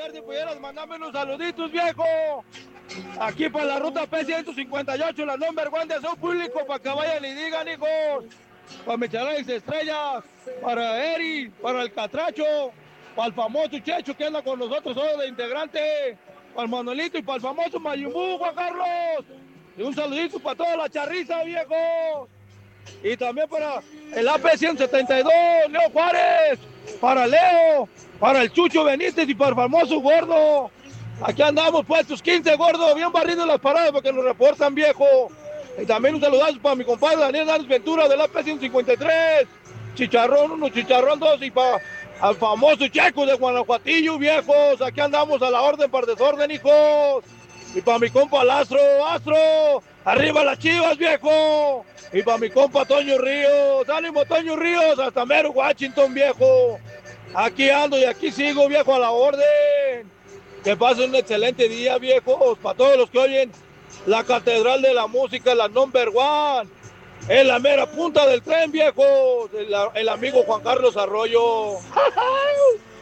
ver si pudieras mandarme unos saluditos, viejo. Aquí para la ruta P158, la number one de su público, para que vayan y digan, hijos. Para Micheladas Estrellas, para Eri, para el Catracho, para el famoso Checho que anda con nosotros hoy de integrante, para el Manuelito y para el famoso Mayumbú, Juan Carlos. Y un saludito para toda la charriza, viejo. Y también para el AP-172, Leo Juárez, para Leo, para el Chucho Benítez y para el famoso Gordo. Aquí andamos puestos 15, Gordo, bien barridos las paradas porque nos reportan, viejo. Y también un saludazo para mi compadre Daniel Daniel Ventura del AP-153, Chicharrón 1, Chicharrón 2 y para al famoso Checo de Guanajuatillo, viejos. Aquí andamos a la orden para desorden, hijos. Y para mi compa Astro, arriba las Chivas, viejo. Y para mi compa Toño Ríos, ánimo Toño Ríos, hasta mero Washington, viejo. Aquí ando y aquí sigo, viejo, a la orden. Que pasen un excelente día, viejos. Para todos los que oyen la Catedral de la Música, la number one. En la mera punta del tren, viejos. El amigo Juan Carlos Arroyo.